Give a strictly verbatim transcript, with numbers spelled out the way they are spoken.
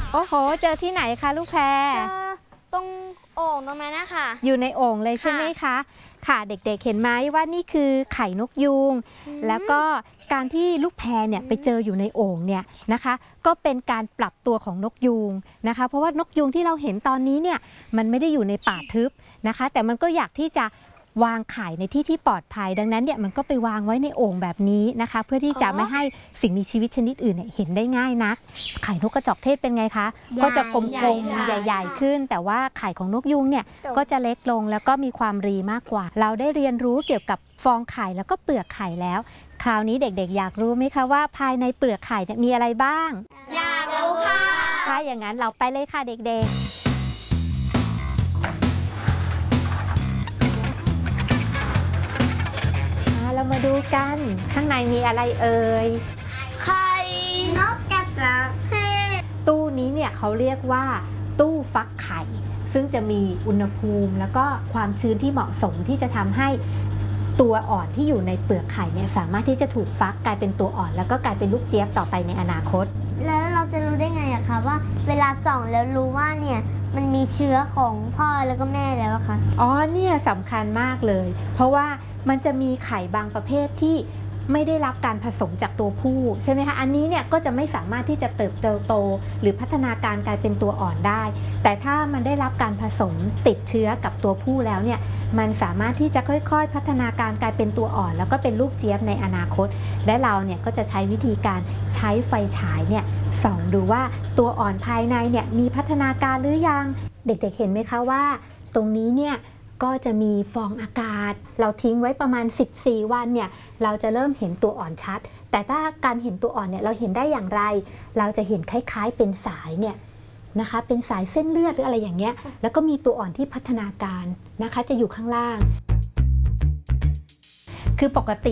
โอ้โหเจอที่ไหนคะลูกแพรตรงโอ่งตรงนั้นนะคะอยู่ในโอ่งเลยใช่ไหมคะค่ะเด็กๆเห็นไหมว่านี่คือไข่นกยูงแล้วก็การที่ลูกแพรเนี่ยไปเจออยู่ในโอ่งเนี่ยนะคะก็เป็นการปรับตัวของนกยูงนะคะเพราะว่านกยูงที่เราเห็นตอนนี้เนี่ยมันไม่ได้อยู่ในป่าทึบนะคะแต่มันก็อยากที่จะวางไข่ในที่ที่ปลอดภัยดังนั้นเนี่ยมันก็ไปวางไว้ในโอ่งแบบนี้นะคะเพื่อที่จะไม่ให้สิ่งมีชีวิตชนิดอื่นเนี่ยเห็นได้ง่ายนักไข่นกกระจอกเทศเป็นไงคะก็จะกลมๆใหญ่ๆขึ้นแต่ว่าไข่ของนกยูงเนี่ยก็จะเล็กลงแล้วก็มีความรีมากกว่าเราได้เรียนรู้เกี่ยวกับฟองไข่แล้วก็เปลือกไข่แล้วคราวนี้เด็กๆอยากรู้ไหมคะว่าภายในเปลือกไข่เนี่ยมีอะไรบ้างอยากรู้ค่ะถ้าอย่างนั้นเราไปเลยค่ะเด็กๆเรามาดูกันข้างในมีอะไรเอ่ยไข่นกกระจอกเทศตู้นี้เนี่ยเขาเรียกว่าตู้ฟักไข่ซึ่งจะมีอุณหภูมิแล้วก็ความชื้นที่เหมาะสมที่จะทำให้ตัวอ่อนที่อยู่ในเปลือกไข่เนี่ยสามารถที่จะถูกฟักกลายเป็นตัวอ่อนแล้วก็กลายเป็นลูกเจี๊ยบต่อไปในอนาคตแล้วเราจะรู้ได้ไงอะคะว่าเวลาส่องแล้วรู้ว่าเนี่ยมันมีเชื้อของพ่อแล้วก็แม่แล้วอะคะอ๋อเนี่ยสำคัญมากเลยเพราะว่ามันจะมีไข่บางประเภทที่ไม่ได้รับการผสมจากตัวผู้ใช่ไหมคะอันนี้เนี่ยก็จะไม่สามารถที่จะเติบโตโตหรือพัฒนาการกลายเป็นตัวอ่อนได้แต่ถ้ามันได้รับการผสมติดเชื้อกับตัวผู้แล้วเนี่ยมันสามารถที่จะค่อยๆพัฒนาการกลายเป็นตัวอ่อนแล้วก็เป็นลูกเจี๊ยบในอนาคตและเราเนี่ยก็จะใช้วิธีการใช้ไฟฉายเนี่ยส่องดูว่าตัวอ่อนภายในเนี่ยมีพัฒนาการหรือยังเด็กๆเห็นไหมคะว่าตรงนี้เนี่ยก็จะมีฟองอากาศเราทิ้งไว้ประมาณสิบสี่วันเนี่ยเราจะเริ่มเห็นตัวอ่อนชัดแต่ถ้าการเห็นตัวอ่อนเนี่ยเราเห็นได้อย่างไรเราจะเห็นคล้ายๆเป็นสายเนี่ยนะคะเป็นสายเส้นเลือดหรืออะไรอย่างเงี้ยแล้วก็มีตัวอ่อนที่พัฒนาการนะคะจะอยู่ข้างล่างคือปกติ